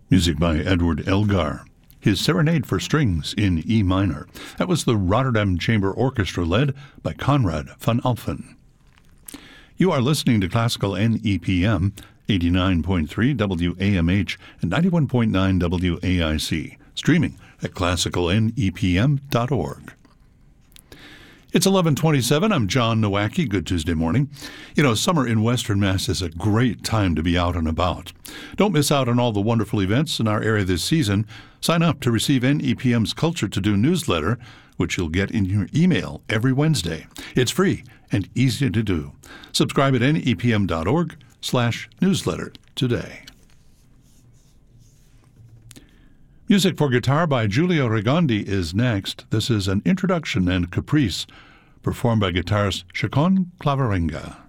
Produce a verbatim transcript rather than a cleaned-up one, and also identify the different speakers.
Speaker 1: Music by Edward Elgar. His Serenade for Strings in E minor. That was the Rotterdam Chamber Orchestra led by Conrad van Alphen. You are listening to Classical N E P M, eighty-nine point three W A M H and ninety-one point nine W A I C, streaming at classical n e p m dot org. It's eleven twenty-seven. I'm John Nowacki. Good Tuesday morning. You know, summer in Western Mass is a great time to be out and about. Don't miss out on all the wonderful events in our area this season. Sign up to receive N E P M's Culture to Do newsletter, which you'll get in your email every Wednesday. It's free and easy to do. Subscribe at n e p m dot org slash newsletter today. Music for guitar by Giulio Regondi is next. This is an introduction and caprice performed by guitarist Chacon Claverenga.